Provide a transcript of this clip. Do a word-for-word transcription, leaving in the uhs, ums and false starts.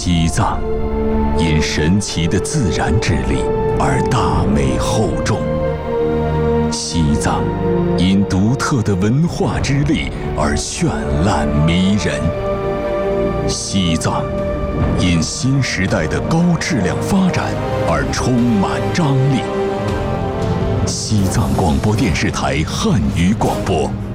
西藏因神奇的自然之力而大美厚重，西藏因独特的文化之力而绚烂迷人，西藏因新时代的高质量发展而充满张力。西藏广播电视台汉语广播